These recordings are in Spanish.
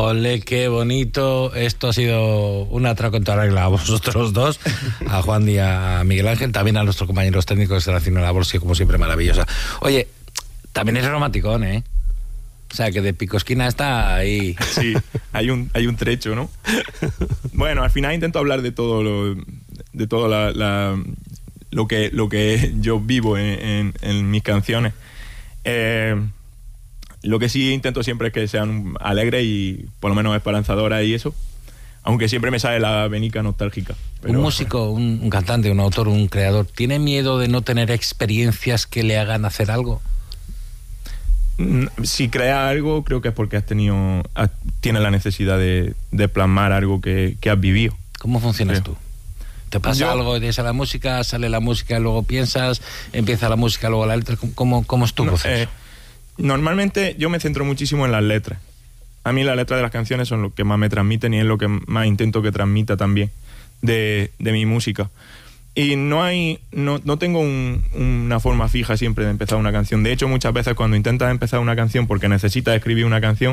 Ole, qué bonito. Esto ha sido un atraco en toda regla a vosotros dos, a Juan y a Miguel Ángel, también a nuestros compañeros técnicos que están haciendo una labor, como siempre, maravillosa. Oye, también es romanticón, ¿eh? O sea, que de Picosquina está ahí. Sí, hay un trecho, ¿no? Bueno, al final intento hablar de todo lo que yo vivo en mis canciones. Lo que sí intento siempre es que sean alegres y por lo menos esperanzadoras y eso, aunque siempre me sale la venica nostálgica. Pero, un músico, un cantante, un autor, un creador, ¿tiene miedo de no tener experiencias que le hagan hacer algo? Si crea algo, creo que es porque tienes la necesidad de plasmar algo que has vivido. ¿Cómo funcionas tú? ¿Te pasa algo y tienes a la música, sale la música, luego piensas, empieza la música, luego la letra? ¿Cómo es tu proceso? Normalmente yo me centro muchísimo en las letras. A mí las letras de las canciones son lo que más me transmiten y es lo que más intento que transmita también de mi música. Y no tengo una forma fija siempre de empezar una canción. De hecho, muchas veces cuando intentas empezar una canción porque necesitas escribir una canción,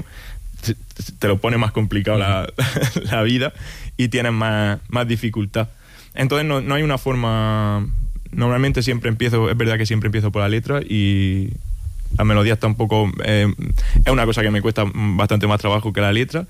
te lo pone más complicado la vida y tienes más dificultad. Entonces no hay una forma. Normalmente es verdad que siempre empiezo por la letra y las melodías tampoco es una cosa que me cuesta bastante más trabajo que la letra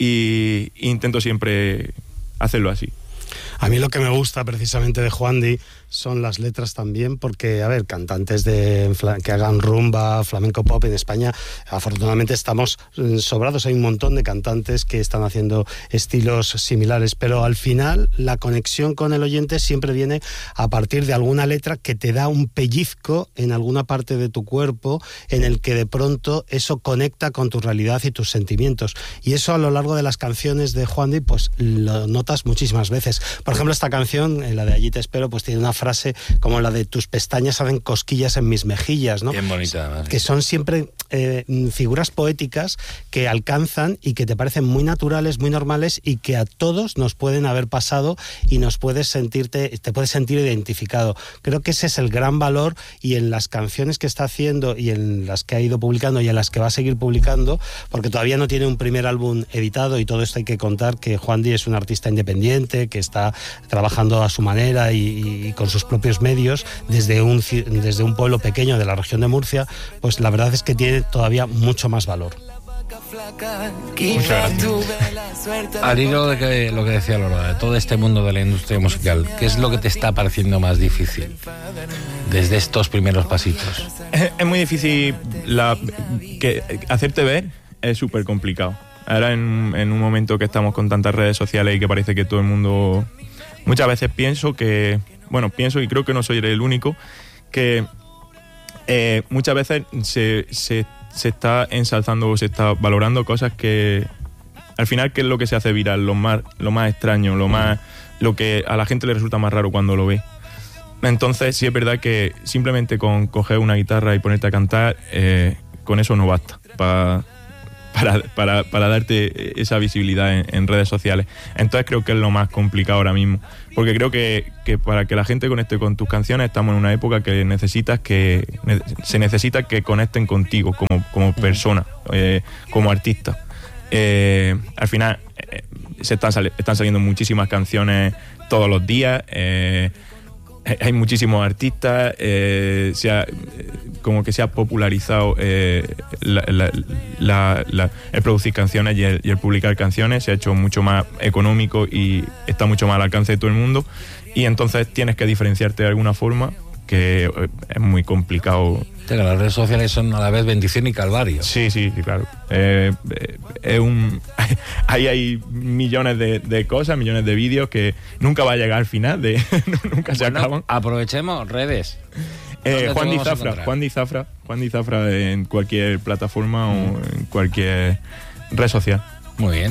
y intento siempre hacerlo así. A mí lo que me gusta precisamente de Juandi son las letras también, porque, a ver, cantantes que hagan rumba, flamenco pop en España, afortunadamente estamos sobrados. Hay un montón de cantantes que están haciendo estilos similares, pero al final la conexión con el oyente siempre viene a partir de alguna letra que te da un pellizco en alguna parte de tu cuerpo, en el que de pronto eso conecta con tu realidad y tus sentimientos. Y eso a lo largo de las canciones de Juandi, pues lo notas muchísimas veces. Por ejemplo, esta canción, la de Allí te espero, pues tiene una frase como la de tus pestañas hacen cosquillas en mis mejillas, ¿no? Bien bonita, ¿vale? Que son siempre figuras poéticas que alcanzan y que te parecen muy naturales, muy normales y que a todos nos pueden haber pasado y te puedes sentir identificado. Creo que ese es el gran valor, y en las canciones que está haciendo y en las que ha ido publicando y en las que va a seguir publicando, porque todavía no tiene un primer álbum editado, y todo esto hay que contar que Juandi es un artista independiente que está trabajando a su manera y con sus propios medios desde un pueblo pequeño de la región de Murcia. Pues la verdad es que tiene todavía mucho más valor. Muchas gracias. Al hilo de lo que decía Lola, de todo este mundo de la industria musical, ¿qué es lo que te está pareciendo más difícil desde estos primeros pasitos? Es muy difícil hacerte ver, es súper complicado. Ahora en un momento que estamos con tantas redes sociales y que parece que todo el mundo... Muchas veces pienso y creo que no soy el único, que muchas veces se está ensalzando o se está valorando cosas que al final, ¿qué es lo que se hace viral? Lo más extraño, lo que a la gente le resulta más raro cuando lo ve. Entonces sí es verdad que simplemente con coger una guitarra y ponerte a cantar, con eso no basta para darte esa visibilidad en redes sociales. Entonces creo que es lo más complicado ahora mismo, porque creo que para que la gente conecte con tus canciones estamos en una época que se necesita que conecten contigo como persona, como artista. Al final están saliendo muchísimas canciones todos los días, hay muchísimos artistas, como que se ha popularizado el producir canciones y el publicar canciones, se ha hecho mucho más económico y está mucho más al alcance de todo el mundo, y entonces tienes que diferenciarte de alguna forma, que es muy complicado. Las redes sociales son a la vez bendición y calvario. Sí, claro. Ahí hay millones de cosas, millones de vídeos que nunca va a llegar al final, nunca se acaban. Aprovechemos redes. Juandi Zafra en cualquier plataforma o en cualquier red social. Muy bien.